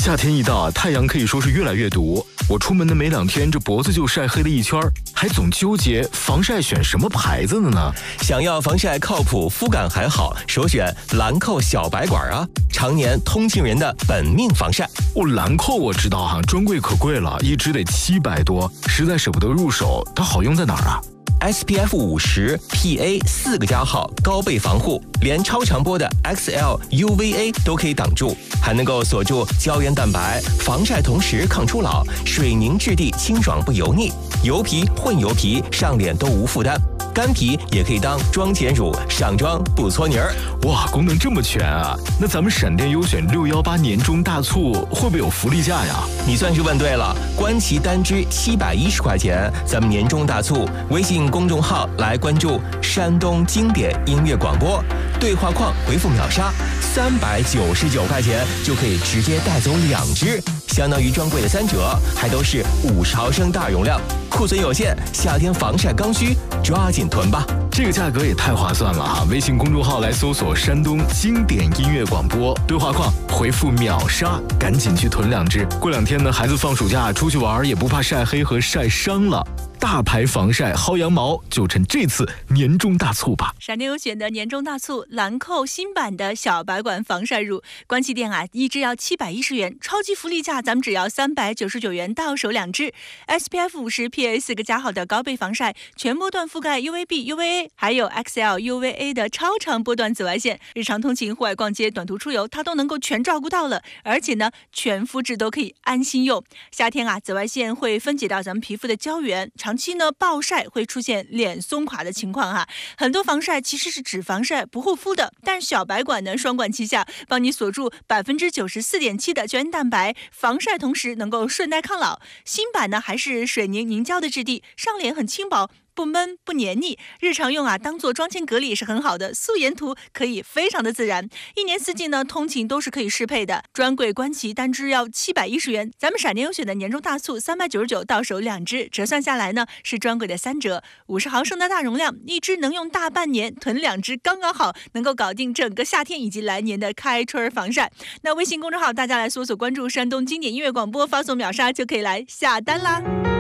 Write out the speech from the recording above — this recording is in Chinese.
夏天一到，太阳可以说是越来越毒。我出门的没2天，这脖子就晒黑了一圈，还总纠结防晒选什么牌子的呢？ 想要防晒靠谱、肤感还好，首选兰蔻小白管啊，常年通勤人的本命防晒。 兰蔻我知道专柜可贵了，一支得700多，实在舍不得入手。它好用在哪儿啊 ？SPF 50 PA 4个加号高倍防护，连超长波的 XL UVA 都可以挡住，还能够锁住胶原蛋白，防晒同时抗初老，水凝质地清爽不油腻，油皮混油皮上脸都无负担，干皮也可以当妆前乳，上妆不搓泥儿。 哇，功能这么全啊！那咱们闪电优选618年中大促会不会有福利价呀？ 你算是问对了，官旗单支710块钱，咱们年终大促，微信公众号来关注山东经典音乐广播，对话框回复秒杀，399块钱就可以直接带走2支，相当于专柜的3折，还都是50毫升大容量，库存有限，夏天防晒刚需，抓紧囤吧！ 这个价格也太划算了哈！微信公众号来搜索山东经典音乐广播，对话框回复秒杀，赶紧去囤2支。过2天呢，孩子放暑假出去玩也不怕晒黑和晒伤了。大牌防晒薅羊毛，就趁这次年终大促吧！ 闪电优选的年终大促，兰蔻新版的小白管防晒乳，官旗店一支要710元，超级福利价，咱们只要399元到手2支。SPF 50 PA 4个加号的高倍防晒，全波段覆盖 UVB、UVA， 还有 XL UVA 的超长波段紫外线，日常通勤、户外逛街、短途出游，它都能够全照顾到了。而且呢，全肤质都可以安心用。夏天紫外线会分解到咱们皮肤的胶原，长期呢暴晒会出现脸松垮的情况很多防晒其实是只防晒不护肤的，但小白管呢双管齐下，帮你锁住94.7%的胶原蛋白，防晒同时能够顺带抗老。新版呢还是水凝凝胶的质地，上脸很轻薄，不闷不黏腻，日常用当做妆前隔离也是很好的，素颜涂可以非常的自然，一年四季呢通勤都是可以适配的。专柜官旗单支要710元，咱们闪电优选的年终大促399到手2支，折算下来呢是专柜的3折，50毫升的大容量，一支能用大半年，囤2支刚刚好，能够搞定整个夏天以及来年的开春防晒。那微信公众号大家来搜索关注山东经典音乐广播，发送秒杀就可以来下单啦。